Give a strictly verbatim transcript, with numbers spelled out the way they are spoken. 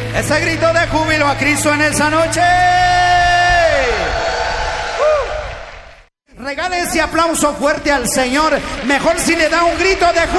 Ese grito de júbilo a Cristo en esa noche. Uh. Regale ese aplauso fuerte al Señor. Mejor si le da un grito de júbilo.